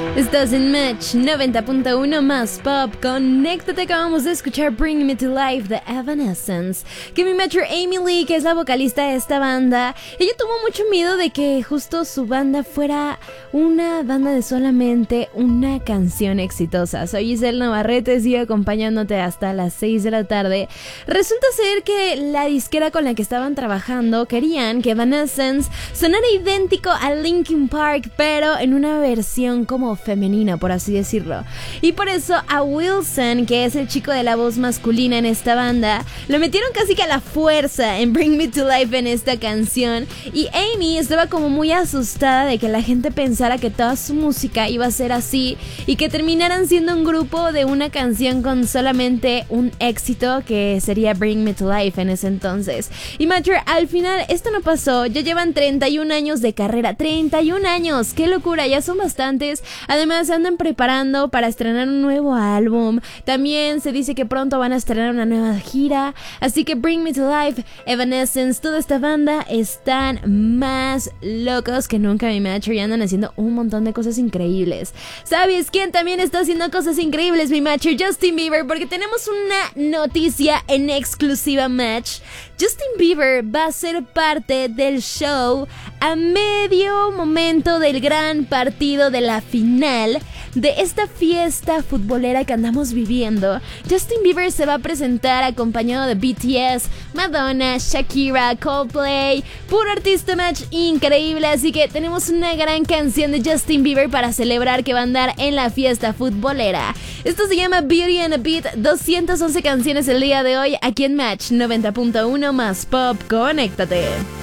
Estás en Match 90.1 más Pop. Conéctate, acabamos de escuchar Bring Me to Life de Evanescence. Que mi matcher Amy Lee, que es la vocalista de esta banda, ella tuvo mucho miedo de que justo su banda fuera una banda de solamente una canción exitosa. Soy Giselle Navarrete, sigo acompañándote hasta las 6 de la tarde. Resulta ser que la disquera con la que estaban trabajando querían que Evanescence sonara idéntico a Linkin Park, pero en una versión como femenina, por así decirlo. Y por eso a Wilson, que es el chico de la voz masculina en esta banda, lo metieron casi que a la fuerza en Bring Me to Life en esta canción. Y Amy estaba como muy asustada de que la gente pensara que toda su música iba a ser así y que terminaran siendo un grupo de una canción con solamente un éxito, que sería Bring Me to Life en ese entonces. Y Matcher, al final esto no pasó. Ya llevan 31 años de carrera. 31 años, qué locura, ya son bastantes. Además se andan preparando para estrenar un nuevo álbum. También se dice que pronto van a estrenar una nueva gira. Así que Bring Me to Life, Evanescence, toda esta banda están más locos que nunca, mi matcher, y andan haciendo un montón de cosas increíbles. ¿Sabes quién también está haciendo cosas increíbles, mi matcher? Justin Bieber, porque tenemos una noticia en exclusiva, Match. Justin Bieber va a ser parte del show a medio momento del gran partido de la final de esta fiesta futbolera que andamos viviendo. Justin Bieber se va a presentar acompañado de BTS, Madonna, Shakira, Coldplay, puro artista, Match, increíble. Así que tenemos una gran canción de Justin Bieber para celebrar que va a andar en la fiesta futbolera. Esto se llama Beauty and a Beat, 211 canciones el día de hoy aquí en Match 90.1 más Pop. Conéctate.